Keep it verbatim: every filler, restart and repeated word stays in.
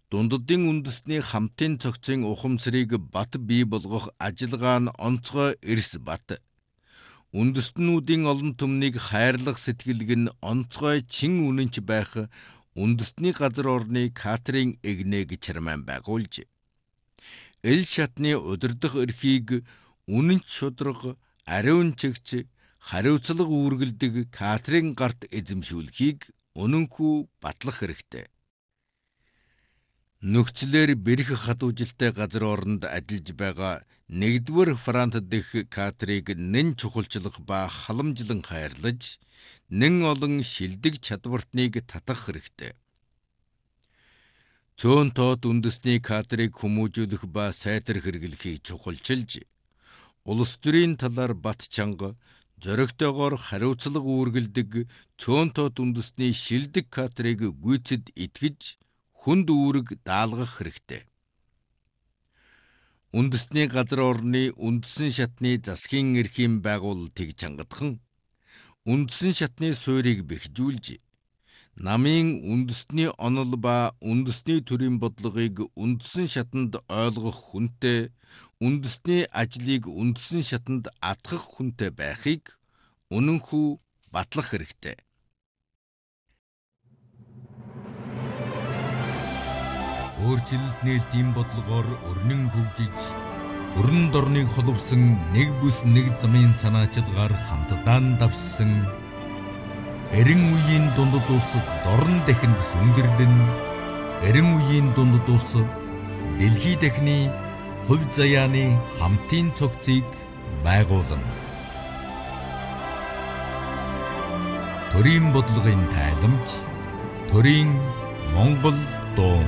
Дундадын үндэсний хамтын цогцын ухамсарыг бат бий болгох ажиллагаа нь онцгой эрс бат. Үндэстнүүдийн олон түмнийг хайрлах сэтгэлг нь онцгой чин үнэнч байх үндэстний газар орны Катрин эгнэг чарман байгуулж. Эл шатны удирдах эрхийг үнэнч шударга, ариун чигч, хариуцлага үүргэлдэг Катрин гарт эзэмшүүлэхийг үнэнхүү батлах хэрэгтэй. Нөхцлөөр бэрх хадуужилтай газар оронд ажиллаж байгаа нэгдүгээр Франц дэх Катрийг нэн чухалчлах ба халамжлан хайрлаж, нэн олон шилдэг чадвартныг татах хэрэгтэй. Цөөн тоод үндэсний Катрийг хүмүүжүүлэх ба сайтар хэрэглэхийг чухалчилж, улс төрийн талаар бат чанга, зоригтойгоор хариуцлага үүргэлдэг цөөн тоод үндэсний шилдэг Катрийг гүйцэд итгэж, хүнд үүрэг даалгах хэрэгтэй. Үндэсний газар орны үндэсэн шатны засгийн эрхийн байгуулалтыг чангадахан, үндэсэн шатны суурийг бэхжүүлж, намын үндэсний онол ба үндэсний төрийн бодлогыг үндэсэн шатанд ойлгох хүнтэй, үндэсний ажлыг үндэсэн шатанд атгах хүнтэй байхыг үнэнхүү батлах хэрэгтэй. Өөрчлөлт нээлтийн бодлогоор өрнөн хөгжиж, өрн дорныг холбосон нэг бүс нэг замын санаачилгаар хамтдаа давссан эрен үеийн дундад улс дорн дахинд сүнгэрлэн, эрен үеийн дундад улс дэлхий дахины хувь заяаны хамтын цогцыг байгуулна. Төрийн бодлогын тайламж, төрийн Монгол дуу.